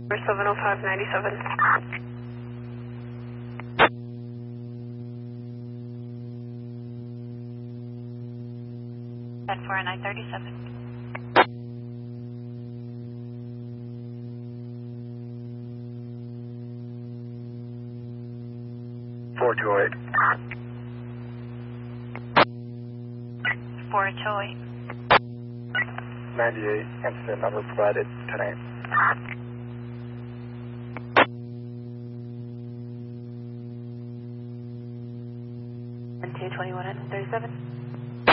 70597. 10-4-937. 4208. 4-8. 98, incident number provided, 10-8. 221 at 37.